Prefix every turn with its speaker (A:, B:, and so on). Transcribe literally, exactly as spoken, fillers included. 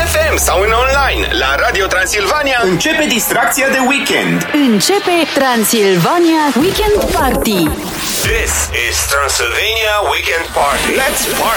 A: F M sau în online la Radio Transilvania începe distracția de weekend.
B: Începe Transilvania Weekend Party.
A: This is Transylvania Weekend Party. Let's party!